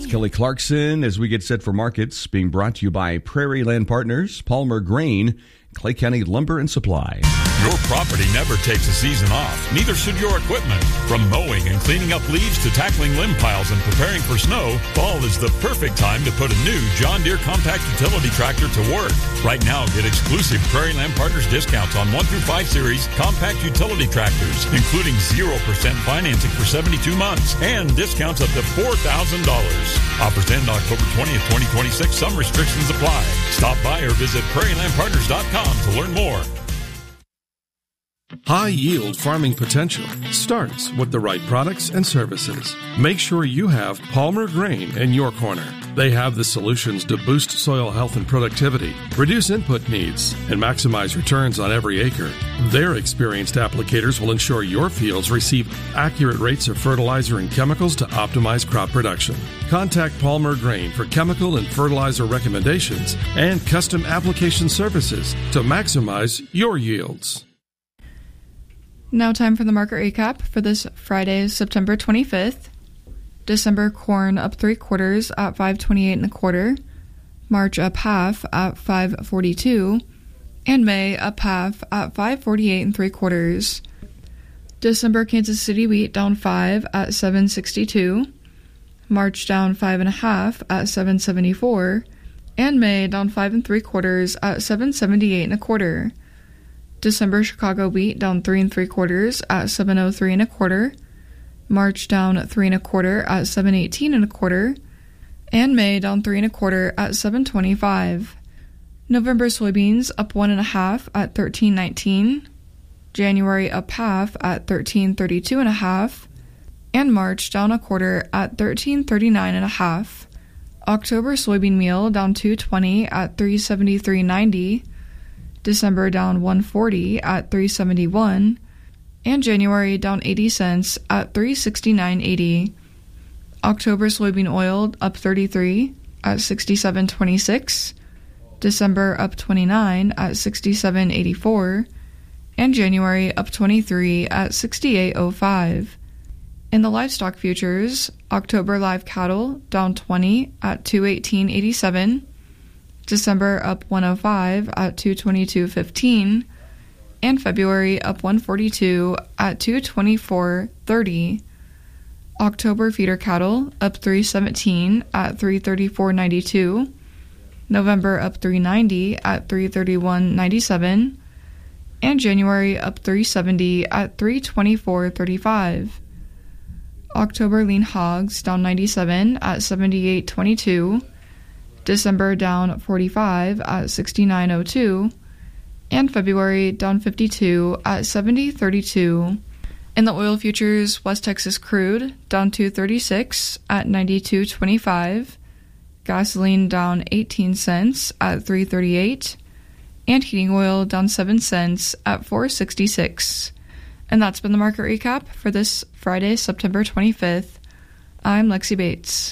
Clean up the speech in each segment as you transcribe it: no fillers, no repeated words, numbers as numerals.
Kelly Clarkson as we get set for markets, being brought to you by Prairie Land Partners, Palmer Grain, Clay County Lumber and Supply. Your property never takes a season off. Neither should your equipment. From mowing and cleaning up leaves to tackling limb piles and preparing for snow, fall is the perfect time to put a new John Deere compact utility tractor to work. Right now, get exclusive Prairie Land Partners discounts on 1 through 5 series compact utility tractors, including 0% financing for 72 months and discounts up to $4,000. Offers end October 20th, 2026. Some restrictions apply. Stop by or visit prairielandpartners.com to learn more. High-yield farming potential starts with the right products and services. Make sure you have Palmer Grain in your corner. They have the solutions to boost soil health and productivity, reduce input needs, and maximize returns on every acre. Their experienced applicators will ensure your fields receive accurate rates of fertilizer and chemicals to optimize crop production. Contact Palmer Grain for chemical and fertilizer recommendations and custom application services to maximize your yields. Now time for the market recap for this Friday, September 25th. December corn up 3/4 at $5.28 1/4. March up half at $5.42. And May up half at $5.48 3/4. December Kansas City wheat down 5 at $7.62. March down 5 1/2 at $7.74. And May down 5 3/4 at $7.78 1/4. December Chicago wheat down 3 3/4 at $7.03 1/4. March down 3 1/4 at $7.18 1/4. And May down 3 1/4 at $7.25. November soybeans up 1 1/2 at $13.19. January up half at $13.32 1/2. And March down 1/4 at $13.39 1/2. October soybean meal down 2.20 at $3.73.90. December down 1.40 at $3.71, and January down 80 cents at $3.69.80. October soybean oil up 33 at $67.26, December up 29 at $67.84, and January up 23 at $68.05. In the livestock futures, October live cattle down 20 at $218.87. December up 105 at $222.15, and February up 142 at $224.30. October feeder cattle up 317 at $334.92. November up 390 at $331.97, and January up 370 at $324.35. October lean hogs down 97 at $78.22. December down 45 at $69.02, and February down 52 at $70.32. In the oil futures, West Texas crude down 236 at $92.25, gasoline down 18 cents at $3.38, and heating oil down 7 cents at $4.66. And that's been the market recap for this Friday, September 25th. I'm Lexi Bates.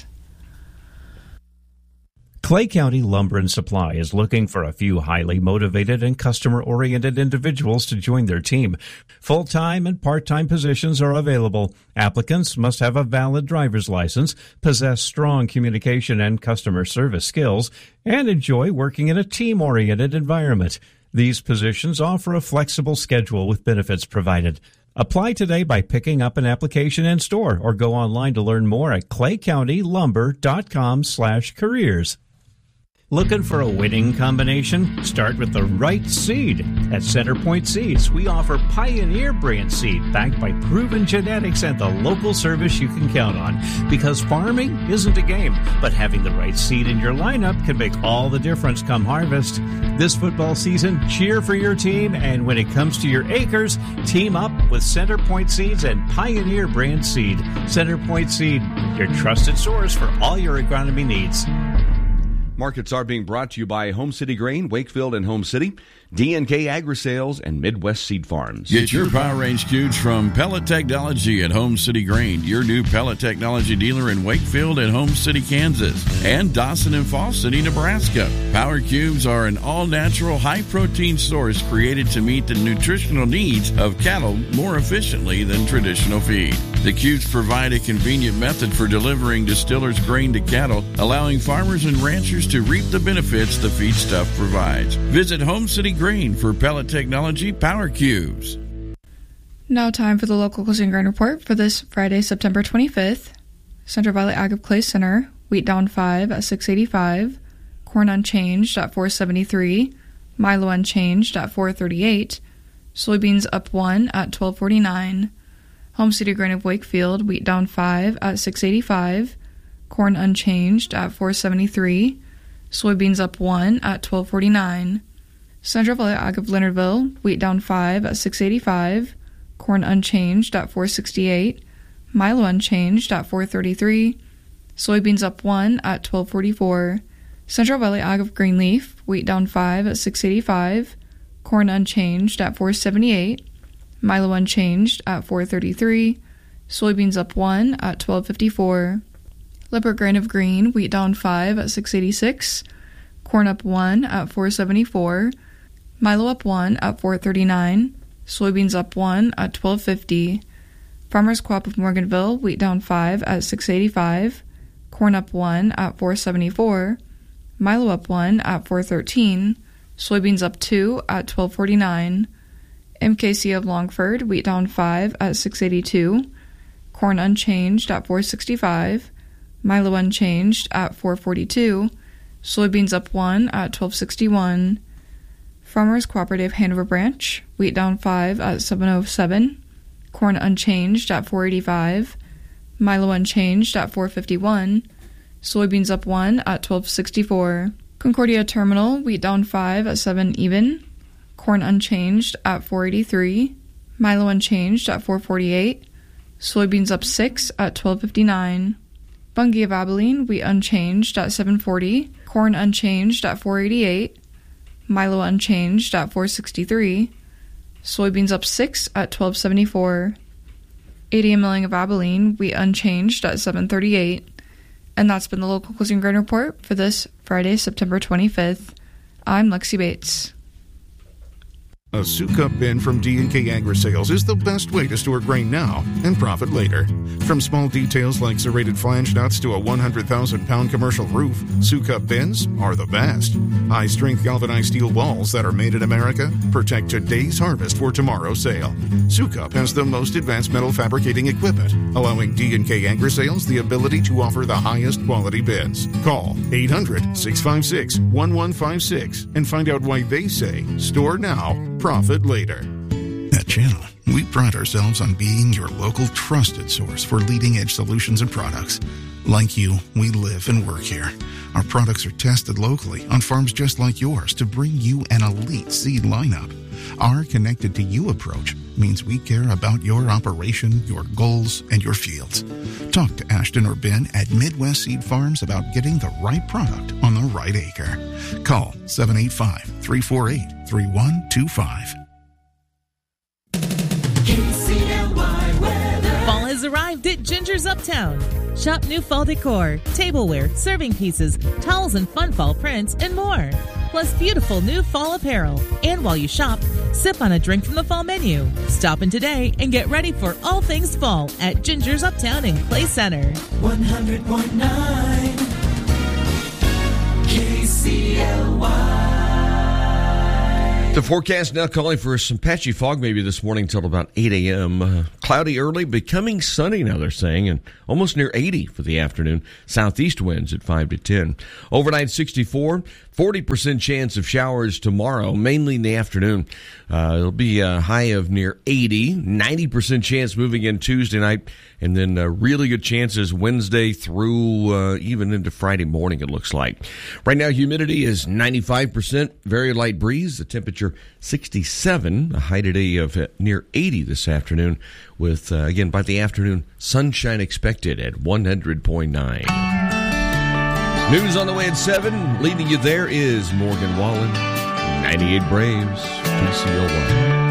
Clay County Lumber and Supply is looking for a few highly motivated and customer-oriented individuals to join their team. Full-time and part-time positions are available. Applicants must have a valid driver's license, possess strong communication and customer service skills, and enjoy working in a team-oriented environment. These positions offer a flexible schedule with benefits provided. Apply today by picking up an application in store or go online to learn more at claycountylumber.com/careers. Looking for a winning combination? Start with the right seed. At Centerpoint Seeds, we offer Pioneer brand seed backed by proven genetics and the local service you can count on. Because farming isn't a game, but having the right seed in your lineup can make all the difference come harvest. This football season, cheer for your team, and when it comes to your acres, team up with Centerpoint Seeds and Pioneer brand seed. Centerpoint Seed, your trusted source for all your agronomy needs. Markets are being brought to you by Home City Grain, Wakefield, and Home City. D&K Agri-Sales, and Midwest Seed Farms. Get your Power Range cubes from Pellet Technology at Home City Grain, your new pellet technology dealer in Wakefield and Home City, Kansas, and Dawson and Fall City, Nebraska. Power cubes are an all-natural, high-protein source created to meet the nutritional needs of cattle more efficiently than traditional feed. The cubes provide a convenient method for delivering distillers' grain to cattle, allowing farmers and ranchers to reap the benefits the feedstuff provides. Visit Home City Grain for Pellet Technology Power Cubes. Now time for the local closing grain report for this Friday, September 25th. Central Valley Ag Clay Center, wheat down 5 at $6.85, corn unchanged at $4.73, Milo unchanged at $4.38, soybeans up 1 at $12.49. Home City Grain of Wakefield, wheat down 5 at $6.85, corn unchanged at $4.73, soybeans up 1 at $12.49. Central Valley Ag of Leonardville, wheat down 5 at $6.85, corn unchanged at $4.68, Milo unchanged at $4.33, soybeans up 1 at $12.44. Central Valley Ag of Greenleaf, wheat down 5 at $6.85, corn unchanged at $4.78, Milo unchanged at $4.33, soybeans up 1 at $12.54. Lippert Grain of Green, wheat down 5 at $6.86, corn up 1 at $4.74, Milo up 1 at $4.39, soybeans up 1 at $12.50. Farmers Co-op of Morganville, wheat down 5 at $6.85, corn up 1 at $4.74, Milo up 1 at $4.13, soybeans up 2 at $12.49. MKC of Longford, wheat down 5 at $6.82, corn unchanged at $4.65, Milo unchanged at $4.42, soybeans up 1 at $12.61. Farmers Cooperative Hanover Branch, wheat down 5 at $7.07, corn unchanged at $4.85, Milo unchanged at $4.51, soybeans up 1 at $12.64. Concordia Terminal, wheat down 5 at 7 even, corn unchanged at $4.83, Milo unchanged at $4.48, soybeans up 6 at $12.59. Bungie of Abilene, wheat unchanged at $7.40, corn unchanged at $4.88, Milo unchanged at $4.63, soybeans up 6 at $12.74. ADM Milling of Abilene, wheat unchanged at $7.38. And that's been the local closing grain report for this Friday, September 25th. I'm Lexi Bates. A Sukup bin from D&K Agri-Sales is the best way to store grain now and profit later. From small details like serrated flange nuts to a 100,000-pound commercial roof, Sukup bins are the best. High-strength galvanized steel walls that are made in America protect today's harvest for tomorrow's sale. Sukup has the most advanced metal fabricating equipment, allowing D&K Agri-Sales the ability to offer the highest quality bins. Call 800-656-1156 and find out why they say, store now, profit later. At Channel, we pride ourselves on being your local trusted source for leading-edge solutions and products. Like you, we live and work here. Our products are tested locally on farms just like yours to bring you an elite seed lineup. Our connected-to-you approach means we care about your operation, your goals, and your fields. Talk to Ashton or Ben at Midwest Seed Farms about getting the right product on the right acre. Call 785-348-3125. Fall has arrived at Ginger's Uptown. Shop new fall decor, tableware, serving pieces, towels and fun fall prints, and more. Plus beautiful new fall apparel. And while you shop, sip on a drink from the fall menu. Stop in today and get ready for all things fall at Ginger's Uptown in Clay Center. 100.9 KCLY. The forecast now calling for some patchy fog maybe this morning until about 8 a.m. Cloudy early, becoming sunny now, they're saying, and almost near 80 for the afternoon. Southeast winds at 5 to 10. Overnight 64, 40% chance of showers tomorrow, mainly in the afternoon. It'll be a high of near 80, 90% chance moving in Tuesday night, and then really good chances Wednesday through even into Friday morning, it looks like. Right now, humidity is 95%, very light breeze, the temperature 67, a high today of near 80 this afternoon, with, again, by the afternoon, sunshine expected at 100.9. News on the way at 7. Leading you there is Morgan Wallen. 98 Braves, PCLY.